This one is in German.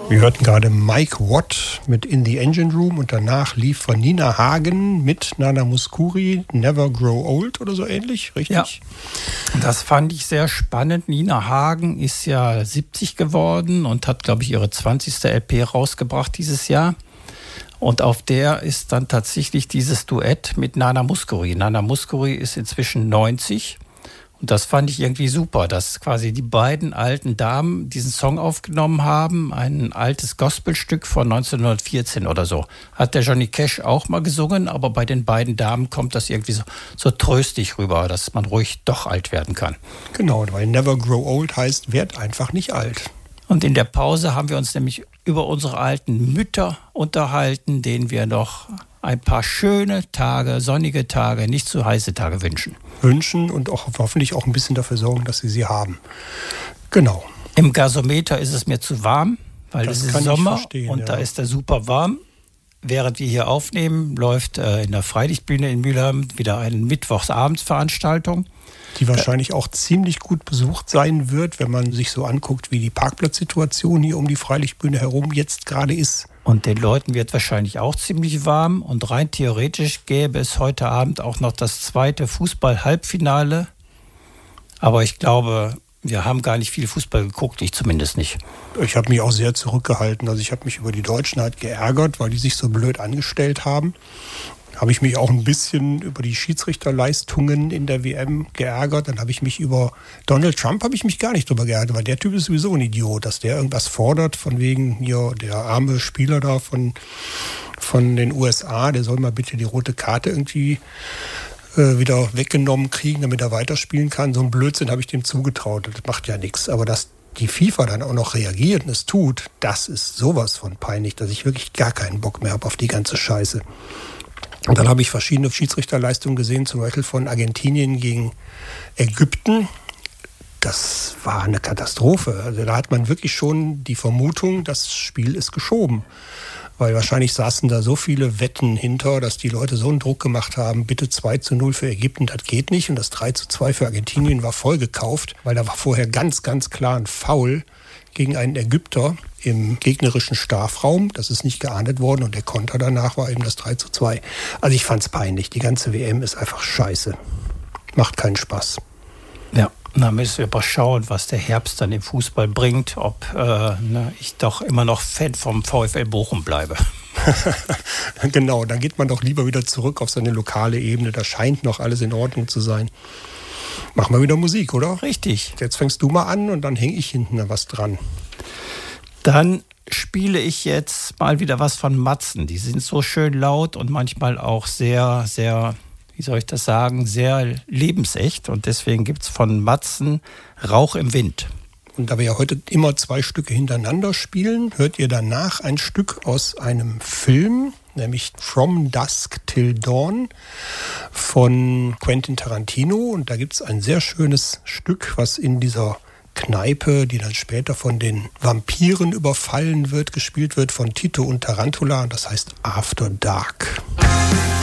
Wir hörten gerade Mike Watt mit In the Engine Room und danach lief von Nina Hagen mit Nana Mouskouri Never Grow Old oder so ähnlich, richtig? Ja, das fand ich sehr spannend. Nina Hagen ist ja 70 geworden und hat, glaube ich, ihre 20. LP rausgebracht dieses Jahr. Und auf der ist dann tatsächlich dieses Duett mit Nana Mouskouri. Nana Mouskouri ist inzwischen 90. Und das fand ich irgendwie super, dass quasi die beiden alten Damen diesen Song aufgenommen haben. Ein altes Gospelstück von 1914 oder so. Hat der Johnny Cash auch mal gesungen, aber bei den beiden Damen kommt das irgendwie so tröstlich rüber, dass man ruhig doch alt werden kann. Genau, weil Never Grow Old heißt, werd einfach nicht alt. Und in der Pause haben wir uns nämlich über unsere alten Mütter unterhalten, denen wir noch ein paar schöne Tage, sonnige Tage, nicht zu heiße Tage wünschen. Und auch hoffentlich auch ein bisschen dafür sorgen, dass sie haben. Genau. Im Gasometer ist es mir zu warm, weil es ist Sommer und da ist er super warm. Während wir hier aufnehmen, läuft in der Freilichtbühne in Mülheim wieder eine Mittwochsabendsveranstaltung. Die wahrscheinlich auch ziemlich gut besucht sein wird, wenn man sich so anguckt, wie die Parkplatzsituation hier um die Freilichtbühne herum jetzt gerade ist. Und den Leuten wird wahrscheinlich auch ziemlich warm. Und rein theoretisch gäbe es heute Abend auch noch das zweite Fußball-Halbfinale. Aber ich glaube, wir haben gar nicht viel Fußball geguckt, ich zumindest nicht. Ich habe mich auch sehr zurückgehalten. Also ich habe mich über die Deutschen halt geärgert, weil die sich so blöd angestellt haben. Habe ich mich auch ein bisschen über die Schiedsrichterleistungen in der WM geärgert. Dann habe ich mich über Donald Trump gar nicht drüber geärgert, weil der Typ ist sowieso ein Idiot, dass der irgendwas fordert, von wegen hier der arme Spieler da von den USA, der soll mal bitte die rote Karte irgendwie wieder weggenommen kriegen, damit er weiterspielen kann. So ein Blödsinn habe ich dem zugetraut. Das macht ja nichts. Aber dass die FIFA dann auch noch reagiert und es tut, das ist sowas von peinlich, dass ich wirklich gar keinen Bock mehr habe auf die ganze Scheiße. Und dann habe ich verschiedene Schiedsrichterleistungen gesehen, zum Beispiel von Argentinien gegen Ägypten. Das war eine Katastrophe. Also da hat man wirklich schon die Vermutung, das Spiel ist geschoben. Weil wahrscheinlich saßen da so viele Wetten hinter, dass die Leute so einen Druck gemacht haben, bitte 2:0 für Ägypten, das geht nicht. Und das 3:2 für Argentinien war voll gekauft, weil da war vorher ganz, ganz klar ein Foul gegen einen Ägypter im gegnerischen Strafraum. Das ist nicht geahndet worden und der Konter danach war eben das 3:2. Also ich fand's peinlich. Die ganze WM ist einfach scheiße. Macht keinen Spaß. Ja, da müssen wir mal schauen, was der Herbst dann im Fußball bringt. Ob ich doch immer noch Fan vom VfL Bochum bleibe. Genau, dann geht man doch lieber wieder zurück auf seine lokale Ebene. Da scheint noch alles in Ordnung zu sein. Machen wir wieder Musik, oder? Richtig. Jetzt fängst du mal an und dann hänge ich hinten was dran. Dann spiele ich jetzt mal wieder was von Matzen. Die sind so schön laut und manchmal auch sehr, sehr, wie soll ich das sagen, sehr lebensecht. Und deswegen gibt es von Matzen Rauch im Wind. Und da wir ja heute immer 2 Stücke hintereinander spielen, hört ihr danach ein Stück aus einem Film, nämlich From Dusk Till Dawn von Quentin Tarantino. Und da gibt es ein sehr schönes Stück, was in dieser Kneipe, die dann später von den Vampiren überfallen wird, gespielt wird von Tito und Tarantula. Und das heißt After Dark.